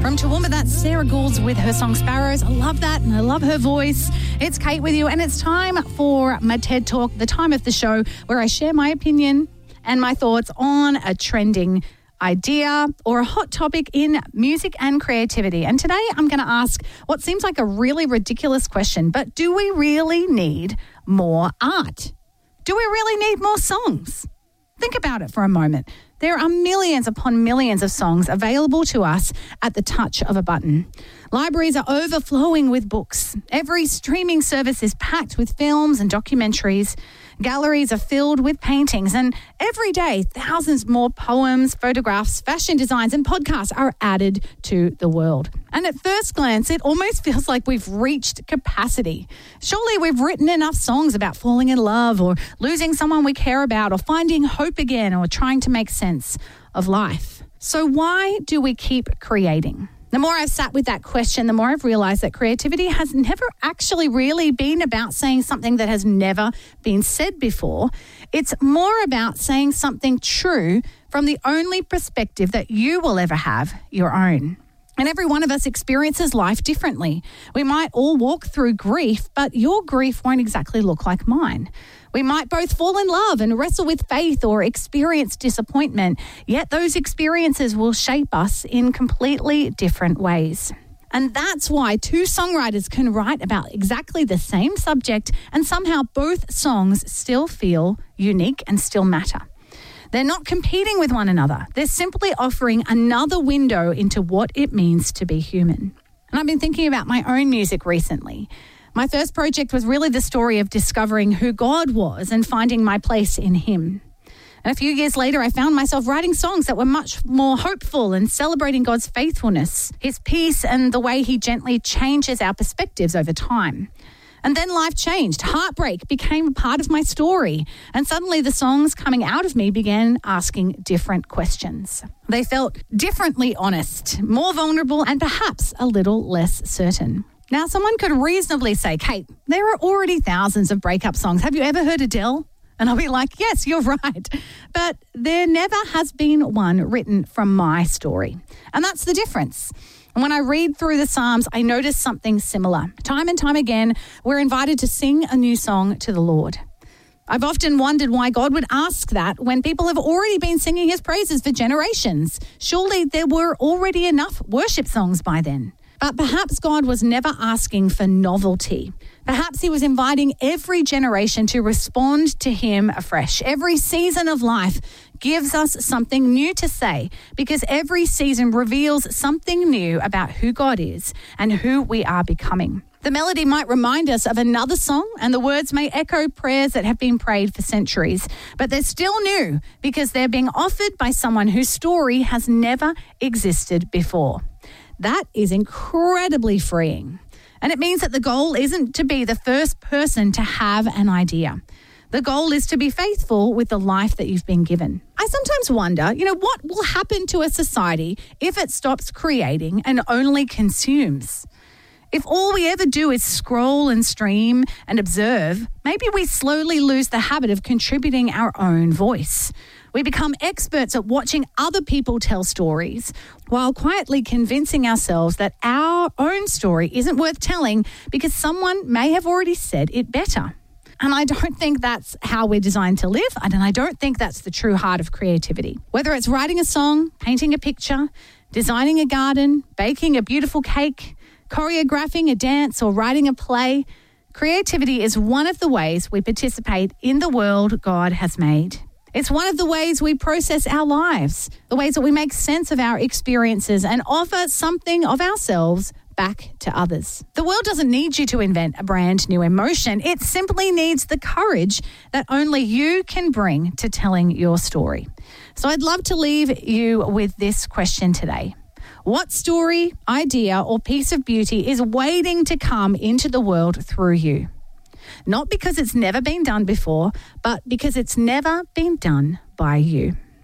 From Toowoomba, that's Sarah Goulds with her song Sparrows. I love that and I love her voice. It's Kate with you and it's time for my TED Talk, the time of the show where I share my opinion and my thoughts on a trending idea or a hot topic in music and creativity. And today I'm going to ask what seems like a really ridiculous question, but do we really need more art? Do we really need more songs? Think about it for a moment. There are millions upon millions of songs available to us at the touch of a button. Libraries are overflowing with books. Every streaming service is packed with films and documentaries. Galleries are filled with paintings, and every day thousands more poems, photographs, fashion designs and podcasts are added to the world. And at first glance, it almost feels like we've reached capacity. Surely we've written enough songs about falling in love or losing someone we care about or finding hope again or trying to make sense of life. So why do we keep creating? The more I've sat with that question, the more I've realised that creativity has never actually really been about saying something that has never been said before. It's more about saying something true from the only perspective that you will ever have, your own. And every one of us experiences life differently. We might all walk through grief, but your grief won't exactly look like mine. We might both fall in love and wrestle with faith or experience disappointment, yet those experiences will shape us in completely different ways. And that's why two songwriters can write about exactly the same subject and somehow both songs still feel unique and still matter. They're not competing with one another. They're simply offering another window into what it means to be human. And I've been thinking about my own music recently. My first project was really the story of discovering who God was and finding my place in Him. And a few years later, I found myself writing songs that were much more hopeful and celebrating God's faithfulness, His peace, and the way He gently changes our perspectives over time. And then life changed. Heartbreak became a part of my story. And suddenly the songs coming out of me began asking different questions. They felt differently honest, more vulnerable, and perhaps a little less certain. Now, someone could reasonably say, Kate, there are already thousands of breakup songs. Have you ever heard Adele? And I'll be like, yes, you're right. But there never has been one written from my story. And that's the difference. And when I read through the Psalms, I notice something similar. Time and time again, we're invited to sing a new song to the Lord. I've often wondered why God would ask that when people have already been singing His praises for generations. Surely there were already enough worship songs by then. But perhaps God was never asking for novelty. Perhaps He was inviting every generation to respond to Him afresh. Every season of life gives us something new to say because every season reveals something new about who God is and who we are becoming. The melody might remind us of another song and the words may echo prayers that have been prayed for centuries, but they're still new because they're being offered by someone whose story has never existed before. That is incredibly freeing. And it means that the goal isn't to be the first person to have an idea. The goal is to be faithful with the life that you've been given. I sometimes wonder, what will happen to a society if it stops creating and only consumes? If all we ever do is scroll and stream and observe, maybe we slowly lose the habit of contributing our own voice. We become experts at watching other people tell stories while quietly convincing ourselves that our own story isn't worth telling because someone may have already said it better. And I don't think that's how we're designed to live, and I don't think that's the true heart of creativity. Whether it's writing a song, painting a picture, designing a garden, baking a beautiful cake, choreographing a dance, or writing a play, creativity is one of the ways we participate in the world God has made. It's one of the ways we process our lives, the ways that we make sense of our experiences and offer something of ourselves back to others. The world doesn't need you to invent a brand new emotion. It simply needs the courage that only you can bring to telling your story. So I'd love to leave you with this question today. What story, idea, or piece of beauty is waiting to come into the world through you? Not because it's never been done before, but because it's never been done by you.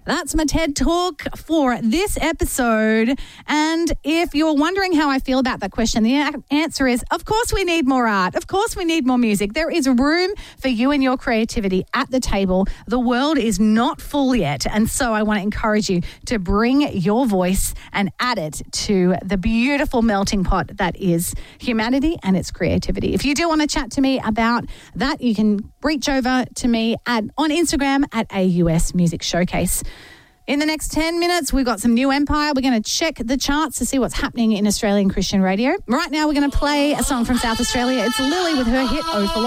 That's my TED Talk for this episode. And if you're wondering how I feel about that question, the answer is, of course we need more art. Of course we need more music. There is room for you and your creativity at the table. The world is not full yet. And so I want to encourage you to bring your voice and add it to the beautiful melting pot that is humanity and its creativity. If you do want to chat to me about that, you can reach over to me on Instagram at AUS Music Showcase. In the next 10 minutes, we've got some new Empire. We're going to check the charts to see what's happening in Australian Christian radio. Right now, we're going to play a song from South Australia. It's Lily with her hit Oh For